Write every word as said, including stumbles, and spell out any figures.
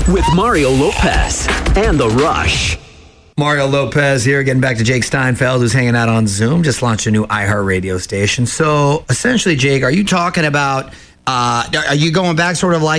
with Mario Lopez and The Rush. Mario Lopez here, getting back to Jake Steinfeld, who's hanging out on Zoom, just launched a new iHeartRadio station. So essentially, Jake, are you talking about, uh, are you going back sort of like